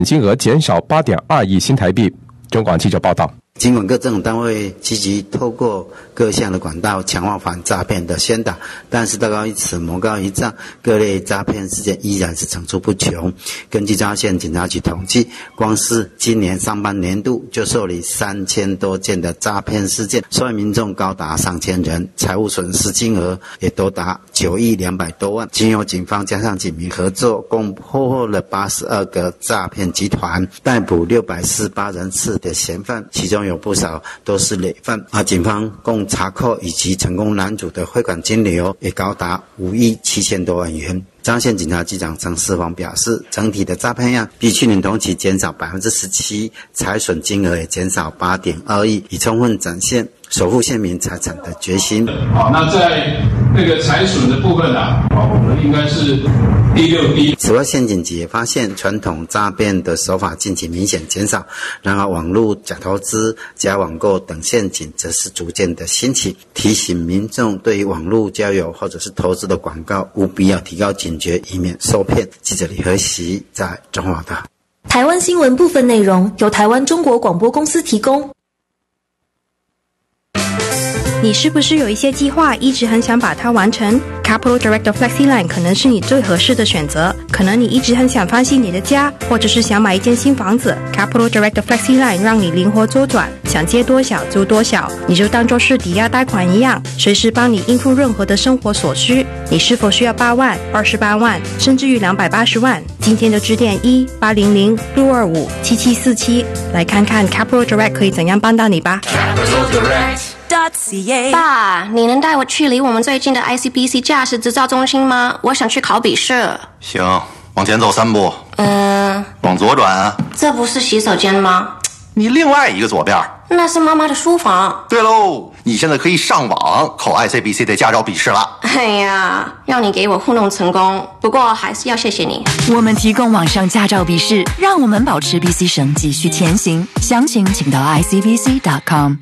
金额减少 8.2 亿新台币。中广记者报道。 尽管各政府单位积极透过各项的管道强化反诈骗的宣导，但是道高一尺，魔高一丈，各类诈骗事件依然是层出不穷。根据彰化县警察局统计，光是今年上半年度就受理3000多件的诈骗事件，受害民众高达上千人，财务损失金额也多达9亿200多万。经由警方加上警民合作，共破获了82个诈骗集团，逮捕648人次的嫌犯，其中有不少都是累犯。警方共查扣以及成功拦阻的汇款金流也高达5亿7000多万元。彰化县警察局长陈世煌表示，整体的诈骗案比去年同期减少 17%， 财损金额也减少 8.2 亿，以充分展现守护县民财产的决心。 那在那个财损的部分我们应该是第6低。 此外，县警局也发现传统诈骗的手法近期明显减少，然而网络假投资、假网购等陷阱则是逐渐的兴起，提醒民众对于网络交友或者是投资的广告务必要提高警觉，以免受骗。记者李和喜在中华的台湾新闻部分内容由台湾中国广播公司提供。 你是不是有一些计划一直很想把它完成？ Capital Direct FlexiLine 可能是你最合适的选择。可能你一直很想翻新你的家，或者是想买一间新房子。 Capital Direct FlexiLine 让你灵活周转，想借多少租多少，你就当作是抵押贷款一样，随时帮你应付任何的生活所需。你是否需要8万、28万，甚至于280万？今天就致电1-800-625-7747，来看看 Capital Direct 可以怎样帮到你吧。 爸，你能带我去离我们最近的 ICBC 驾驶执照中心吗？我想去考笔试。 行，往前走3步。往左转。 这不是洗手间吗？ 你另外一个左边。 那是妈妈的书房。 对喽，你现在可以上网考 ICBC 的驾照笔试了。 哎呀，让你给我糊弄成功，不过还是要谢谢你。 我们提供网上驾照笔试，让我们保持 BC 省继续前行。详情请到 icbc.com。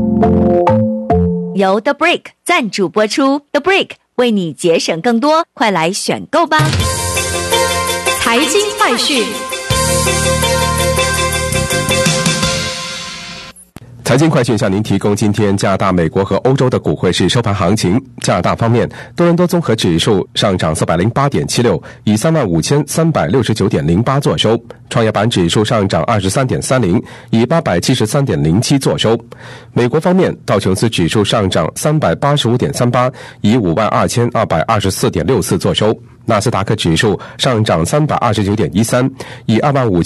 由 The Brick 赞助播出， The Brick 为你节省更多，快来选购吧。 财经快讯。 财经快讯向您提供今天加拿大、美国和欧洲的股汇市收盘行情。加拿大方面，多伦多综合指数上涨 408.76， 以 35,369.08 作收。创业板指数上涨 23.30， 以 873.07 作收。美国方面，道琼斯指数上涨 385.38， 以 52,224.64 作收。纳斯达克指数上涨 329.13， 以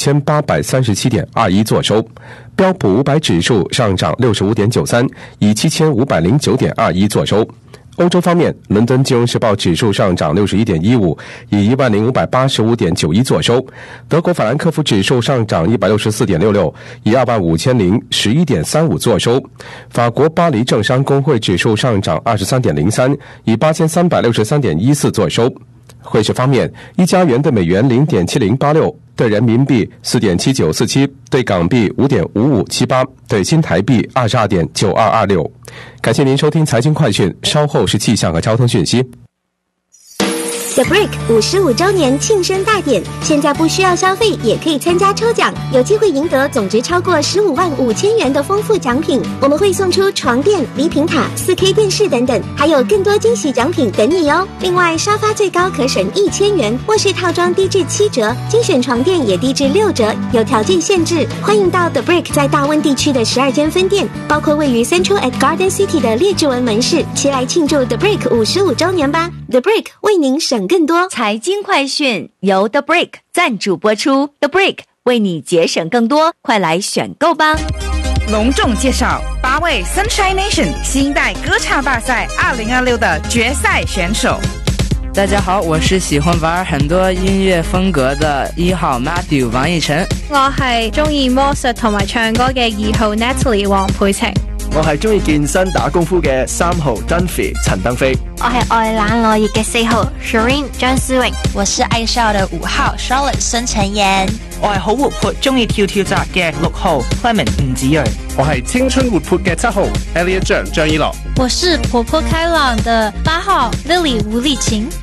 25,837.21 作收。标普500指数上涨 65.93， 以 7,509.21 作收。欧洲方面，伦敦金融时报指数上涨 61.15， 以 10,585.91 作收。德国法兰克福指数上涨 164.66， 以 25,011.35 作收。法国巴黎政商工会指数上涨 23.03， 以 8,363.14 作收。汇市方面，一加元对美元 0.7086， 对人民币 4.7947， 对港币 5.5578， 对新台币 22.9226。感谢您收听财经快讯，稍后是气象和交通讯息。 The Brick 55周年庆生大典，现在不需要消费也可以参加抽奖，有机会赢得总值超过15.5万元的丰富奖品。我们会送出床垫、礼品卡、4K 电视等等，还有更多惊喜奖品等你哦。另外，沙发最高可省1000元，卧室套装低至7折，精选床垫也低至6折，有条件限制。欢迎到 The Brick 在大温地区的12间分店，包括位于 Central at Garden City 的列治文门市，齐来庆祝 The Brick 55周年吧。The Brick 为您省更多。 财经快讯由 The Brick 赞助播出， The Brick 为你节省更多，快来选购吧。 隆重介绍8位 Sunshine Nation 新一代歌唱大赛2026的决赛选手。 大家好，我是喜欢玩很多音乐風格的1號 Matthew 王奕晨。 我係中意魔術同埋唱歌嘅2號 Natalie 黃佩晴。 我係中意健身打功夫嘅3號 Dunphy 陳登飛。 我係愛冷愛熱嘅4號 Shireen 張思穎。 我是愛笑的5號 Charlotte 孫晨妍。 我係好活潑中意跳跳紮嘅6號 Clement 吳子睿。 我係青春活潑嘅7號 Elliot 張依樂。 我是活潑開朗的8號 Lily 吳麗琴。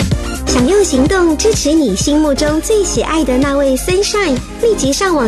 想用行动支持你心目中最喜爱的那位 Sunshine， 立即上网